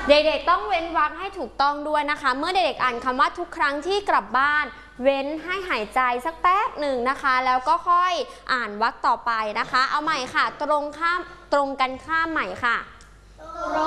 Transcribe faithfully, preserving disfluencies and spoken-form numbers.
เด็กๆต้องเว้นวรรคให้ถูกต้องด้วยนะคะเมื่อเด็กๆอ่านคำว่าทุกครั้งที่กลับบ้านเว้นให้หายใจสักแป๊บหนึ่งนะคะแล้วก็ค่อยอ่านวรรคต่อไปนะคะเอาใหม่ค่ะตรงข้ามตรงกันข้ามใหม่ค่ะ